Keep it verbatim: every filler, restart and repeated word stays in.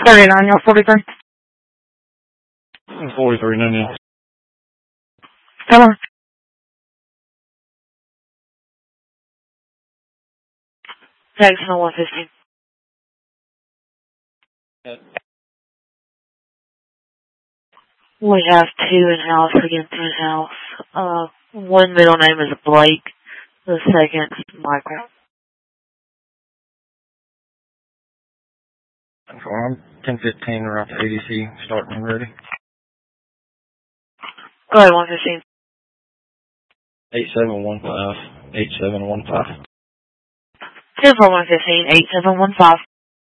thirty-nine, you're forty-three. forty-three, no, no. Come on. Jackson one fifteen. Okay. We have two in-house against in-house. Uh, one middle name is Blake. The second is Michael. I'm ten fifteen, we're off the A D C, starting and ready. Go ahead, one fifteen. eight seven one five, eight seven one five. ten four one fifteen, eight seven one five.